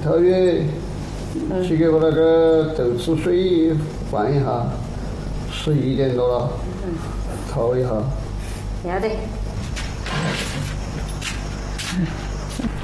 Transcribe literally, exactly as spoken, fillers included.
陶宇，去给我那个豆豉水换一下，十一点多了，泡一下。 要得。